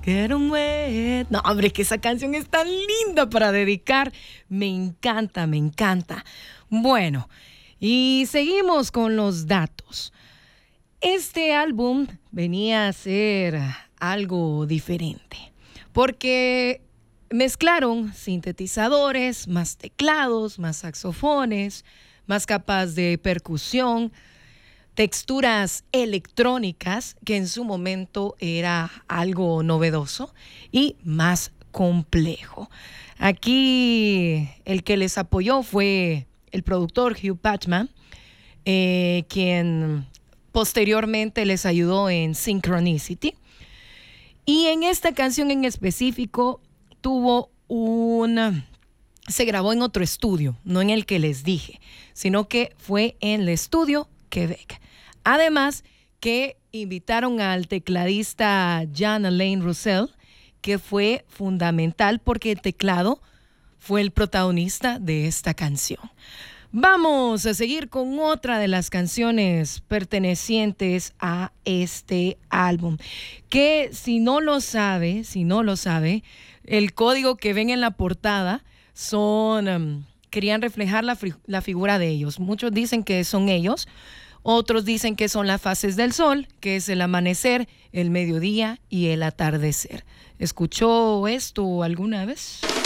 Getting wet. No, hombre, que esa canción es tan linda para dedicar. Me encanta, me encanta. Bueno, y seguimos con los datos. Este álbum venía a ser algo diferente, porque mezclaron sintetizadores, más teclados, más saxofones, más capas de percusión, texturas electrónicas, que en su momento era algo novedoso y más complejo. Aquí el que les apoyó fue el productor Hugh Patchman, quien posteriormente les ayudó en Synchronicity. Y en esta canción en específico se grabó en otro estudio, no en el que les dije, sino que fue en el estudio Quebec. Además que invitaron al tecladista Jean-Alain Roussel, que fue fundamental porque el teclado fue el protagonista de esta canción. Vamos a seguir con otra de las canciones pertenecientes a este álbum, que si no lo sabe, el código que ven en la portada querían reflejar la figura de ellos. Muchos dicen que son ellos, otros dicen que son las fases del sol, que es el amanecer, el mediodía y el atardecer. ¿Escuchó esto alguna vez?